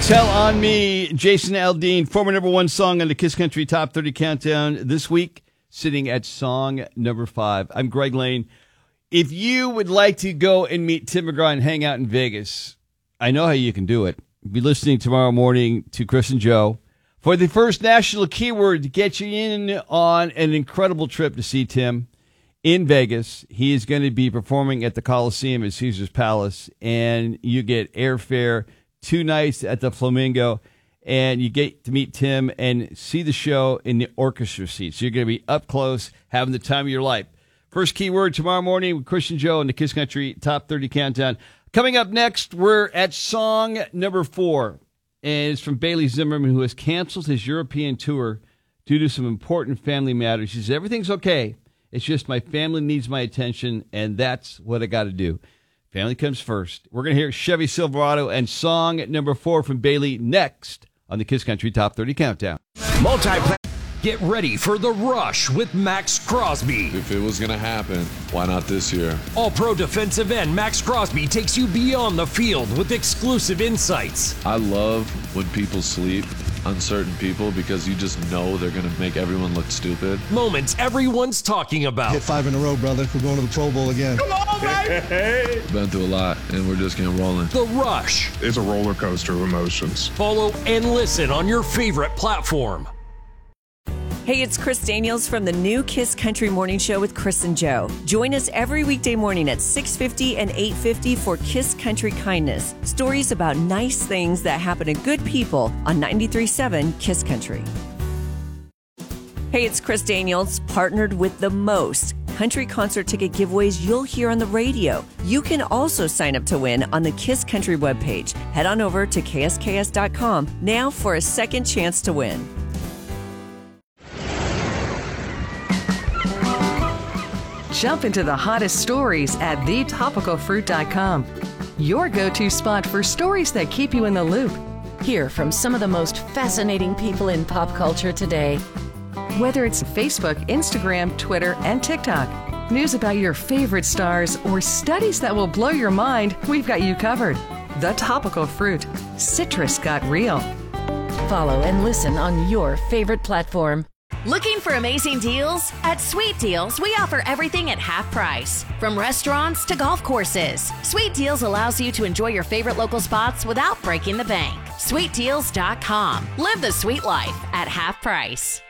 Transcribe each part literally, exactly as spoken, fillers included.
Tell on Me, Jason Aldean, former number one song on the Kiss Country Top thirty Countdown this week, sitting at song number five. I'm Greg Lane. If you would like to go and meet Tim McGraw and hang out in Vegas, I know how you can do it. Be listening tomorrow morning to Chris and Joe for the first national keyword to get you in on an incredible trip to see Tim in Vegas. He is going to be performing at the Coliseum at Caesar's Palace, and you get airfare, two nights at the Flamingo, and you get to meet Tim and see the show in the orchestra seats. So you're going to be up close, having the time of your life. First keyword tomorrow morning with Chris and Joe in the Kiss Country Top thirty Countdown. Coming up next, we're at song number four, and it's from Bailey Zimmerman, who has canceled his European tour due to some important family matters. She says, everything's okay. It's just my family needs my attention, and that's what I got to do. Family comes first. We're going to hear Chevy Silverado and song number four from Bailey next on the Kiss Country Top thirty Countdown. Multi. Get ready for The Rush with Max Crosby. If it was going to happen, why not this year? All-pro defensive end Max Crosby takes you beyond the field with exclusive insights. I love when people sleep on certain people because you just know they're going to make everyone look stupid. Moments everyone's talking about. Hit five in a row, brother. We're going to the Pro Bowl again. Come on, baby! Been through a lot, and we're just getting rolling. The Rush. It's a roller coaster of emotions. Follow and listen on your favorite platform. Hey, it's Chris Daniels from the new Kiss Country Morning Show with Chris and Joe. Join us every weekday morning at six fifty and eight fifty for Kiss Country Kindness. Stories about nice things that happen to good people on ninety-three point seven Kiss Country. Hey, it's Chris Daniels, partnered with the most country concert ticket giveaways you'll hear on the radio. You can also sign up to win on the Kiss Country webpage. Head on over to K S K S dot com now for a second chance to win. Jump into the hottest stories at the topical fruit dot com. Your go-to spot for stories that keep you in the loop. Hear from some of the most fascinating people in pop culture today. Whether it's Facebook, Instagram, Twitter, and TikTok, news about your favorite stars, or studies that will blow your mind, we've got you covered. The Topical Fruit. Citrus got real. Follow and listen on your favorite platform. Looking for amazing deals? At Sweet Deals, we offer everything at half price. From restaurants to golf courses, Sweet Deals allows you to enjoy your favorite local spots without breaking the bank. sweet deals dot com. Live the sweet life at half price.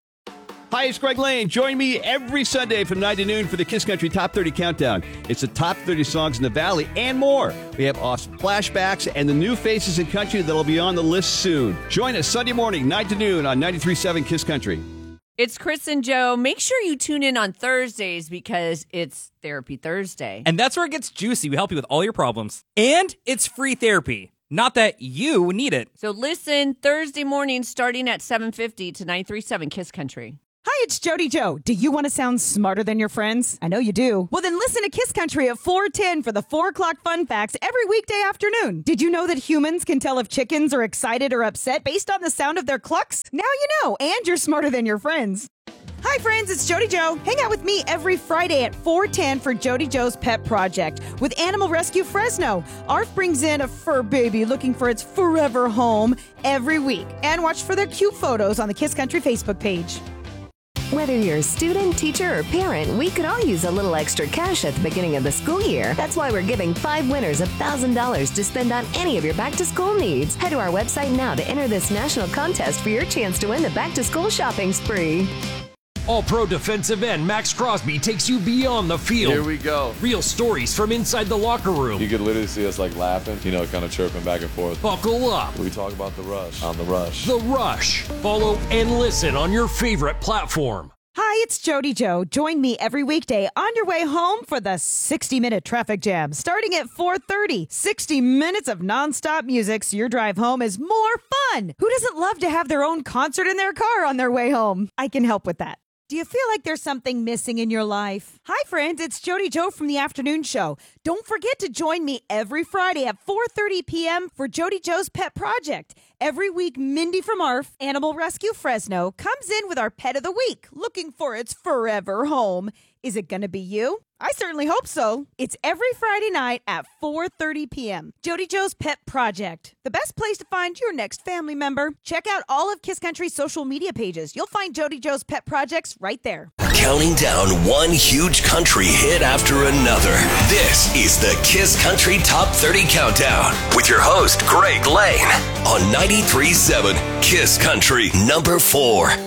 Hi, it's Greg Lane. Join me every Sunday from nine to noon for the Kiss Country Top thirty Countdown. It's the top thirty songs in the Valley and more. We have awesome flashbacks and the new faces in country that'll be on the list soon. Join us Sunday morning, nine to noon on ninety-three point seven Kiss Country. It's Chris and Joe. Make sure you tune in on Thursdays because it's Therapy Thursday. And that's where it gets juicy. We help you with all your problems. And it's free therapy. Not that you need it. So listen Thursday morning starting at seven fifty to ninety-three point seven Kiss Country. Hi, it's Jody Joe. Do you want to sound smarter than your friends? I know you do. Well, then listen to Kiss Country at four ten for the four o'clock fun facts every weekday afternoon. Did you know that humans can tell if chickens are excited or upset based on the sound of their clucks? Now you know, and you're smarter than your friends. Hi, friends, it's Jody Joe. Hang out with me every Friday at four ten for Jody Joe's Pet Project with Animal Rescue Fresno. A R F brings in a fur baby looking for its forever home every week. And watch for their cute photos on the Kiss Country Facebook page. Whether you're a student, teacher, or parent, we could all use a little extra cash at the beginning of the school year. That's why we're giving five winners one thousand dollars to spend on any of your back-to-school needs. Head to our website now to enter this national contest for your chance to win the back-to-school shopping spree. All-pro defensive end Max Crosby takes you beyond the field. Here we go. Real stories from inside the locker room. You could literally see us like laughing, you know, kind of chirping back and forth. Buckle up. We talk about The Rush on The Rush. The Rush. Follow and listen on your favorite platform. Hi, it's Jody Joe. Join me every weekday on your way home for the sixty-minute traffic jam. Starting at four thirty, sixty minutes of nonstop music so your drive home is more fun. Who doesn't love to have their own concert in their car on their way home? I can help with that. Do you feel like there's something missing in your life? Hi, friends. It's Jody Joe from the Afternoon Show. Don't forget to join me every Friday at four thirty p.m. for Jody Joe's Pet Project. Every week, Mindy from A R F, Animal Rescue Fresno, comes in with our pet of the week, looking for its forever home. Is it going to be you? I certainly hope so. It's every Friday night at four thirty p.m. Jody Joe's Pet Project, the best place to find your next family member. Check out all of Kiss Country's social media pages. You'll find Jody Joe's Pet Projects right there. Counting down one huge country hit after another. This is the Kiss Country Top thirty Countdown with your host, Greg Lane, on ninety-three point seven Kiss Country number four.